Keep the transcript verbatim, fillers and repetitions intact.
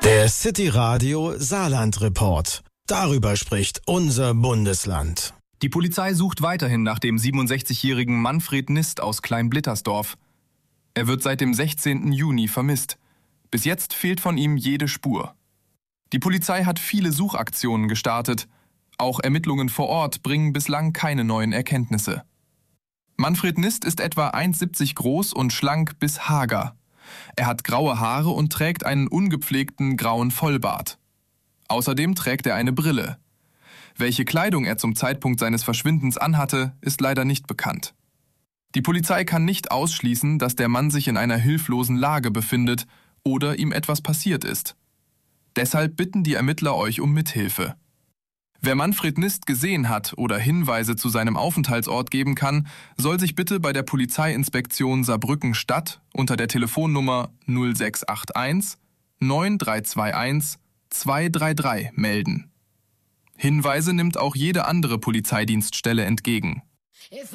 Der City Radio Saarland Report. Darüber spricht unser Bundesland. Die Polizei sucht weiterhin nach dem siebenundsechzigjährigen Manfred Nist aus Kleinblittersdorf. Er wird seit dem sechzehnten Juni vermisst. Bis jetzt fehlt von ihm jede Spur. Die Polizei hat viele Suchaktionen gestartet. Auch Ermittlungen vor Ort bringen bislang keine neuen Erkenntnisse. Manfred Nist ist etwa eins Komma siebzig groß und schlank bis hager. Er hat graue Haare und trägt einen ungepflegten grauen Vollbart. Außerdem trägt er eine Brille. Welche Kleidung er zum Zeitpunkt seines Verschwindens anhatte, ist leider nicht bekannt. Die Polizei kann nicht ausschließen, dass der Mann sich in einer hilflosen Lage befindet oder ihm etwas passiert ist. Deshalb bitten die Ermittler euch um Mithilfe. Wer Manfred Nist gesehen hat oder Hinweise zu seinem Aufenthaltsort geben kann, soll sich bitte bei der Polizeiinspektion Saarbrücken-Stadt unter der Telefonnummer null sechs acht eins neun drei zwei eins zwei drei drei melden. Hinweise nimmt auch jede andere Polizeidienststelle entgegen.